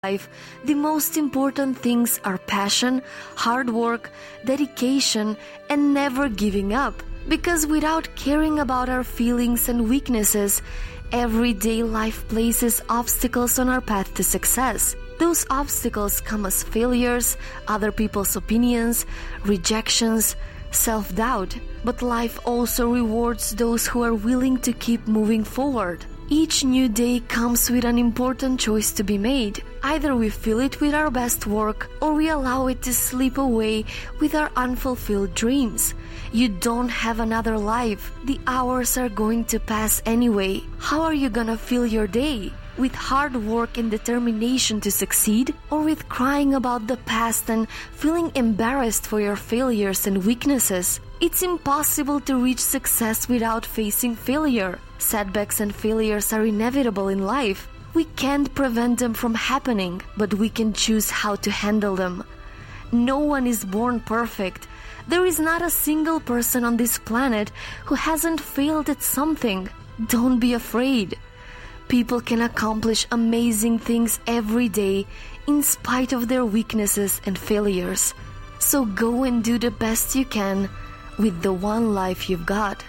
life, the most important things are passion, hard work, dedication, and never giving up. Because without caring about our feelings and weaknesses, everyday life places obstacles on our path to success. Those obstacles come as failures, other people's opinions, rejections, self-doubt. But life also rewards those who are willing to keep moving forward. Each new day comes with an important choice to be made. Either we fill it with our best work or we allow it to slip away with our unfulfilled dreams. You don't have another life. The hours are going to pass anyway. How are you gonna fill your day? With hard work and determination to succeed, or with crying about the past and feeling embarrassed for your failures and weaknesses? It's impossible to reach success without facing failure. Setbacks and failures are inevitable in life. We can't prevent them from happening, but we can choose how to handle them. No one is born perfect. There is not a single person on this planet who hasn't failed at something. Don't be afraid. People can accomplish amazing things every day in spite of their weaknesses and failures. So go and do the best you can with the one life you've got.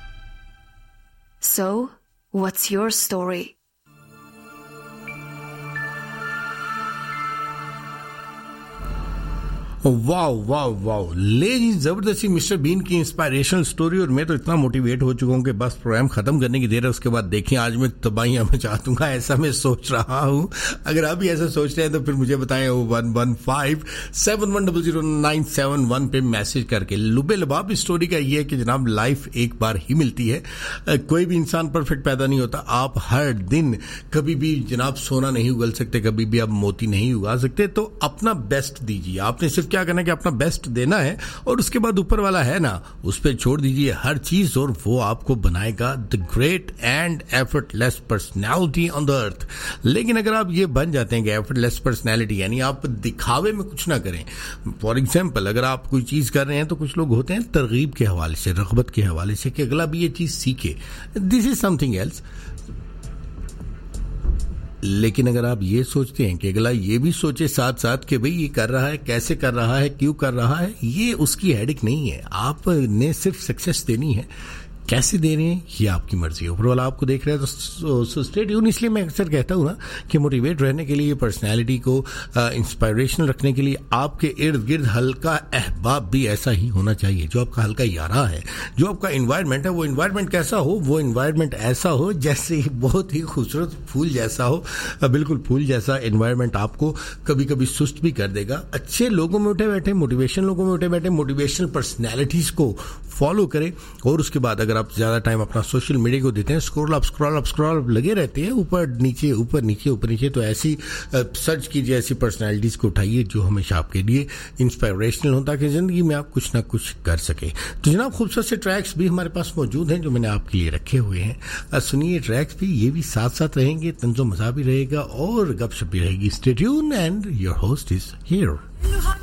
So, what's your story? Wow wow wow, ले जी जबरदस्ती mister been की inspirational story. और मैं तो इतना motivate हो चुका हूं कि बस प्रोग्राम खत्म करने की देर है, उसके बाद देखिए आज मैं तबाहियां मचा दूंगा, ऐसा मैं सोच रहा हूं। अगर आप भी ऐसा सोच रहे हैं तो फिर मुझे बताएं 11571000971 पे मैसेज करके। लुबे लबाब स्टोरी का ये है कि जनाब लाइफ एक बार ही मिलती है, कोई भी इंसान परफेक्ट पैदा नहीं होता। आप हर दिन कभी भी जनाब सोना नहीं उगल सकते, कभी भी आप मोती नहीं उगा सकते। तो अपना बेस्ट दीजिए। आपने सिर्फ क्या करना है कि अपना बेस्ट देना है और उसके बाद ऊपर वाला है ना, उस पर छोड़ दीजिए हर चीज और वो आपको बनाएगा the great and effortless personality on the earth. लेकिन अगर आप ये बन जाते हैं कि एफर्टलेस पर्सनैलिटी, यानी आप दिखावे में कुछ ना करें। फॉर एग्जाम्पल, अगर आप कोई चीज कर रहे हैं तो कुछ लोग होते हैं तरगीब के हवाले से, रगबत के हवाले से कि अगला भी ये चीज सीखे, दिस इज समथिंग एल्स। लेकिन अगर आप ये सोचते हैं कि अगला ये भी सोचे साथ साथ कि भाई ये कर रहा है, कैसे कर रहा है, क्यों कर रहा है, ये उसकी हेडेक नहीं है। आपने सिर्फ सक्सेस देनी है, कैसे दे रहे हैं ये आपकी मर्जी है। ऊपर वाला आपको देख रहा है तो स्टे ट्यून। इसलिए मैं अक्सर कहता हूं ना कि मोटिवेट रहने के लिए, पर्सनैलिटी को इंस्पायरेशनल रखने के लिए आपके इर्द गिर्द हल्का अहबाब भी ऐसा ही होना चाहिए, जो आपका हल्का यारा है। जो आपका इन्वायरमेंट है वो इन्वायरमेंट कैसा हो, वो इन्वायरमेंट ऐसा हो जैसे बहुत ही खूबसूरत फूल जैसा हो, बिल्कुल फूल जैसा इन्वायरमेंट आपको कभी कभी सुस्त भी कर देगा। अच्छे लोगों में उठे बैठे, मोटिवेशन लोगों में उठे बैठे, मोटिवेशनल पर्सनैलिटीज को फॉलो करें। और उसके बाद अगर आप ज्यादा टाइम अपना सोशल मीडिया को देते हैं, स्क्रॉल अप लगे रहते हैं, ऊपर नीचे ऊपर नीचे ऊपर नीचे, तो ऐसी सर्च कीजिए, ऐसी पर्सनैलिटीज को उठाइए जो हमेशा आपके लिए इंस्पायरेशनल हो, ताकि जिंदगी में आप कुछ ना कुछ कर सके। तो जनाब खूबसूरत से ट्रैक्स भी हमारे पास मौजूद हैं जो मैंने आपके लिए रखे हुए हैं। सुनिए ट्रैक्स भी, ये भी साथ साथ रहेंगे, तंजो मजा भी रहेगा और गपशप भी रहेगी। Stay tune and your host is here.